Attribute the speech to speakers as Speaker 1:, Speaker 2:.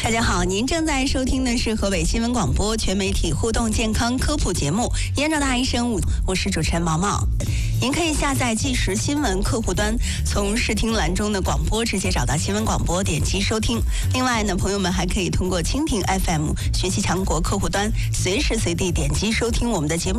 Speaker 1: 大家好，您正在收听的是河北新闻广播全媒体互动健康科普节目《燕赵大医生》，我是主持人毛毛。您可以下载即时新闻客户端，从视听栏中的广播直接找到新闻广播，点击收听。另外呢，朋友们还可以通过蜻蜓 FM 学习强国客户端，随时随地点击收听我们的节目。